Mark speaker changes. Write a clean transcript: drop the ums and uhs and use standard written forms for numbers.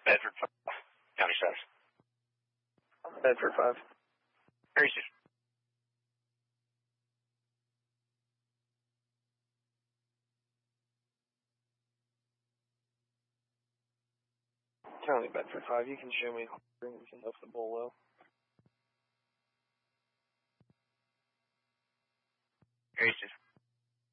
Speaker 1: Bedford 5. County 6.
Speaker 2: Bedford 5.
Speaker 1: Very soon.
Speaker 2: County Bedford 5, you can show me. We can lift the bull low.
Speaker 1: Very soon.